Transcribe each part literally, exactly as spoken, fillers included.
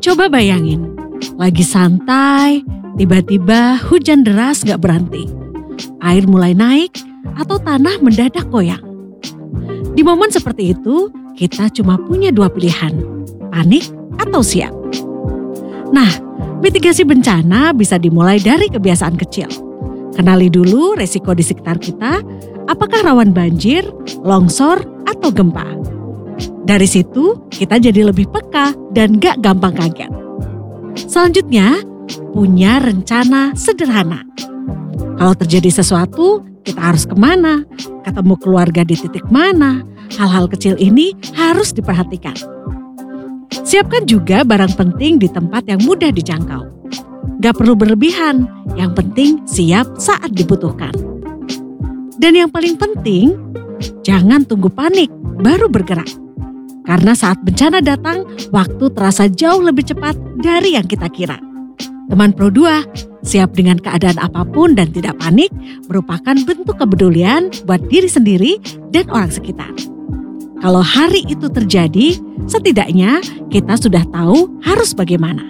Coba bayangin, lagi santai, tiba-tiba hujan deras gak berhenti. Air mulai naik atau tanah mendadak goyang. Di momen seperti itu, kita cuma punya dua pilihan, panik atau siap. Nah, mitigasi bencana bisa dimulai dari kebiasaan kecil. Kenali dulu resiko di sekitar kita, apakah rawan banjir, longsor, atau gempa. Dari situ, kita jadi lebih peka dan gak gampang kaget. Selanjutnya, punya rencana sederhana. Kalau terjadi sesuatu, kita harus kemana? Ketemu keluarga di titik mana? Hal-hal kecil ini harus diperhatikan. Siapkan juga barang penting di tempat yang mudah dijangkau. Gak perlu berlebihan, yang penting siap saat dibutuhkan. Dan yang paling penting, jangan tunggu panik, baru bergerak. Karena saat bencana datang, waktu terasa jauh lebih cepat dari yang kita kira. Teman Pro dua, siap dengan keadaan apapun dan tidak panik merupakan bentuk kepedulian buat diri sendiri dan orang sekitar. Kalau hari itu terjadi, setidaknya kita sudah tahu harus bagaimana.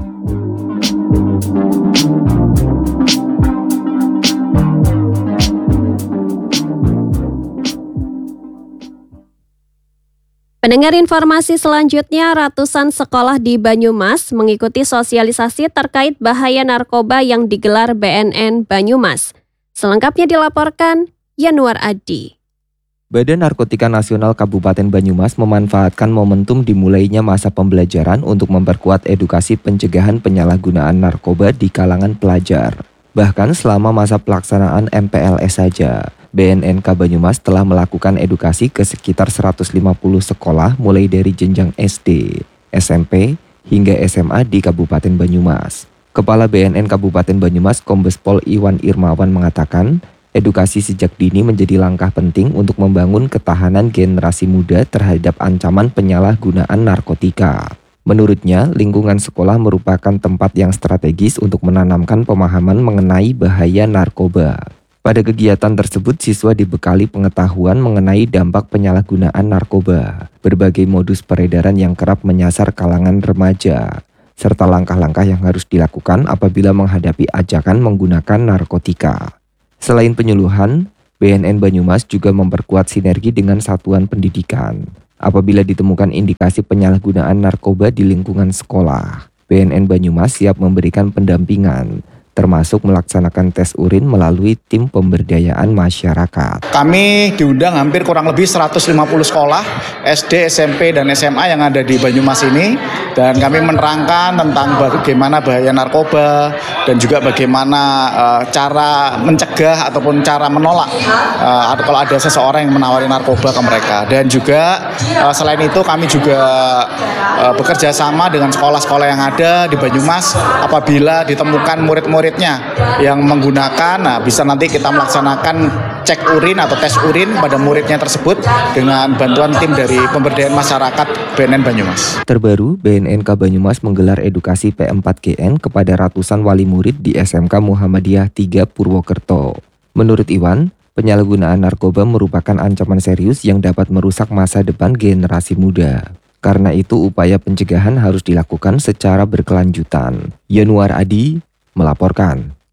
Pendengar informasi selanjutnya, ratusan sekolah di Banyumas mengikuti sosialisasi terkait bahaya narkoba yang digelar B N N Banyumas. Selengkapnya dilaporkan Yanuar Adi. Badan Narkotika Nasional Kabupaten Banyumas memanfaatkan momentum dimulainya masa pembelajaran untuk memperkuat edukasi pencegahan penyalahgunaan narkoba di kalangan pelajar. Bahkan selama masa pelaksanaan M P L S saja, B N N K Banyumas telah melakukan edukasi ke sekitar seratus lima puluh sekolah mulai dari jenjang S D, S M P, hingga S M A di Kabupaten Banyumas. Kepala B N N Kabupaten Banyumas Kombes Pol Iwan Irmawan mengatakan, edukasi sejak dini menjadi langkah penting untuk membangun ketahanan generasi muda terhadap ancaman penyalahgunaan narkotika. Menurutnya, lingkungan sekolah merupakan tempat yang strategis untuk menanamkan pemahaman mengenai bahaya narkoba. Pada kegiatan tersebut, siswa dibekali pengetahuan mengenai dampak penyalahgunaan narkoba, berbagai modus peredaran yang kerap menyasar kalangan remaja, serta langkah-langkah yang harus dilakukan apabila menghadapi ajakan menggunakan narkotika. Selain penyuluhan, B N N Banyumas juga memperkuat sinergi dengan satuan pendidikan. Apabila ditemukan indikasi penyalahgunaan narkoba di lingkungan sekolah, B N N Banyumas siap memberikan pendampingan, termasuk melaksanakan tes urin melalui tim pemberdayaan masyarakat. Kami diundang hampir kurang lebih seratus lima puluh sekolah S D, S M P, dan S M A yang ada di Banyumas ini, dan kami menerangkan tentang bagaimana bahaya narkoba dan juga bagaimana uh, cara mencegah ataupun cara menolak uh, kalau ada seseorang yang menawari narkoba ke mereka. Dan juga uh, selain itu kami juga uh, bekerja sama dengan sekolah-sekolah yang ada di Banyumas. Apabila ditemukan murid-murid yang menggunakan, nah bisa nanti kita melaksanakan cek urin atau tes urin pada muridnya tersebut dengan bantuan tim dari pemberdayaan masyarakat B N N Banyumas. Terbaru, B N N K Banyumas menggelar edukasi P empat G N kepada ratusan wali murid di S M K Muhammadiyah tiga Purwokerto. Menurut Iwan, penyalahgunaan narkoba merupakan ancaman serius yang dapat merusak masa depan generasi muda. Karena itu, upaya pencegahan harus dilakukan secara berkelanjutan. Yanuar Adi melaporkan.